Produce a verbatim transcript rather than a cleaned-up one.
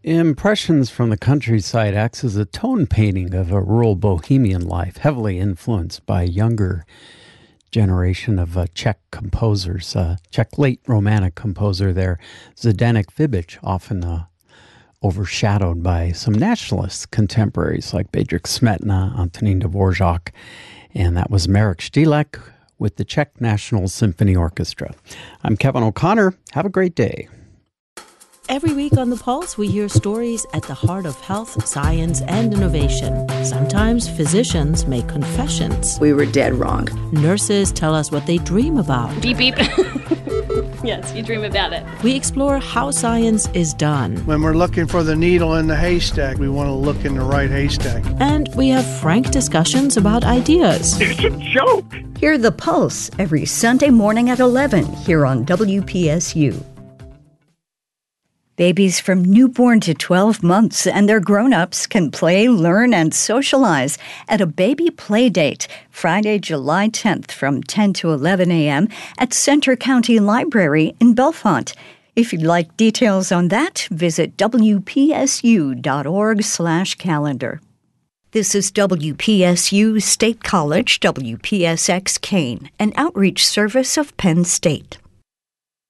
Impressions from the Countryside acts as a tone painting of a rural bohemian life, heavily influenced by a younger generation of uh, Czech composers. Uh, Czech late Romantic composer there, Zdeněk Fibič, often uh, overshadowed by some nationalist contemporaries like Bedřich Smetana, Antonín Dvořák, and that was Marek Štýlek with the Czech National Symphony Orchestra. I'm Kevin O'Connor. Have a great day. Every week on The Pulse, we hear stories at the heart of health, science, and innovation. Sometimes physicians make confessions. We were dead wrong. Nurses tell us what they dream about. Beep, beep. Yes, you dream about it. We explore how science is done. When we're looking for the needle in the haystack, we want to look in the right haystack. And we have frank discussions about ideas. It's a joke. Hear The Pulse every Sunday morning at eleven here on W P S U. Babies from newborn to twelve months and their grown-ups can play, learn, and socialize at a baby play date Friday, July tenth from ten to eleven a.m. at Center County Library in Bellefonte. If you'd like details on that, visit W P S U dot org slash calendar. This is W P S U State College, W P S X Kane, an outreach service of Penn State.